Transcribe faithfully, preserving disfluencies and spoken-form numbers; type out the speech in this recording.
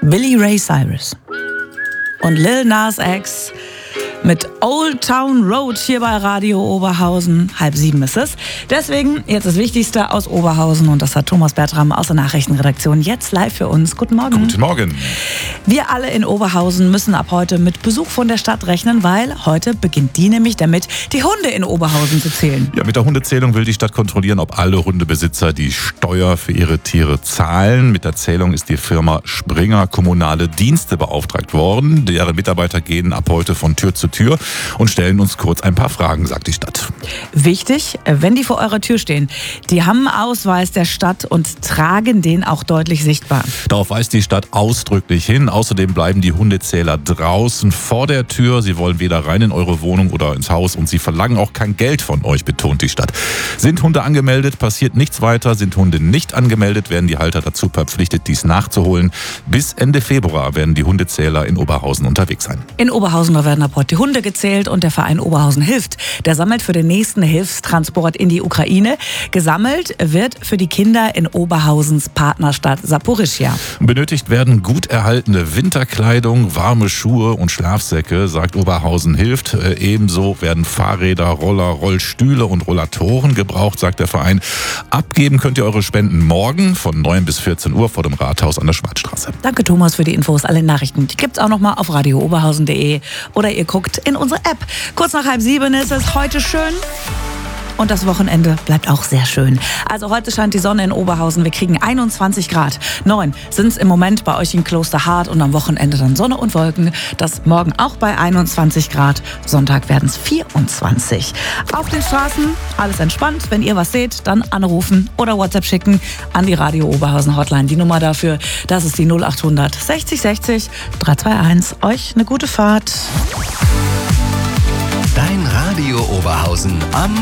Billy Ray Cyrus und Lil Nas X mit Old Town Road hier bei Radio Oberhausen. Halb sieben ist es. Deswegen jetzt das Wichtigste aus Oberhausen, und das hat Thomas Bertram aus der Nachrichtenredaktion jetzt live für uns. Guten Morgen. Guten Morgen. Wir alle in Oberhausen müssen ab heute mit Besuch von der Stadt rechnen, weil heute beginnt die nämlich damit, die Hunde in Oberhausen zu zählen. Ja, mit der Hundezählung will die Stadt kontrollieren, ob alle Hundebesitzer die Steuer für ihre Tiere zahlen. Mit der Zählung ist die Firma Springer Kommunale Dienste beauftragt worden. Deren Mitarbeiter gehen ab heute von Tür zu Tür und stellen uns kurz ein paar Fragen, sagt die Stadt. Wichtig, wenn die vor eurer Tür stehen, die haben einen Ausweis der Stadt und tragen den auch deutlich sichtbar. Darauf weist die Stadt ausdrücklich hin. Außerdem bleiben die Hundezähler draußen vor der Tür. Sie wollen weder rein in eure Wohnung oder ins Haus und sie verlangen auch kein Geld von euch, betont die Stadt. Sind Hunde angemeldet, passiert nichts weiter. Sind Hunde nicht angemeldet, werden die Halter dazu verpflichtet, dies nachzuholen. Bis Ende Februar werden die Hundezähler in Oberhausen unterwegs sein. In Oberhausen werden ab heute die Hunde gezählt und der Verein Oberhausen hilft. Der sammelt für den nächsten Hilfstransport in die Ukraine. Gesammelt wird für die Kinder in Oberhausens Partnerstadt Saporischschja. Benötigt werden gut erhaltene Winterkleidung, warme Schuhe und Schlafsäcke, sagt Oberhausen hilft. Äh, ebenso werden Fahrräder, Roller, Rollstühle und Rollatoren gebraucht, sagt der Verein. Abgeben könnt ihr eure Spenden morgen von neun bis vierzehn Uhr vor dem Rathaus an der Schwarzstraße. Danke Thomas für die Infos. Alle Nachrichten, die gibt's auch noch mal auf radio oberhausen punkt de oder ihr guckt in unsere App. Kurz nach halb sieben ist es heute schön. Und das Wochenende bleibt auch sehr schön. Also heute scheint die Sonne in Oberhausen. Wir kriegen einundzwanzig Grad. neun sind es im Moment bei euch in Klosterhardt und am Wochenende dann Sonne und Wolken. Das morgen auch bei einundzwanzig Grad. Sonntag werden es vierundzwanzig. Auf den Straßen alles entspannt. Wenn ihr was seht, dann anrufen oder WhatsApp schicken an die Radio Oberhausen Hotline. Die Nummer dafür, das ist die null acht hundert sechzig sechzig drei zwei eins. Euch eine gute Fahrt. Dein Radio Oberhausen am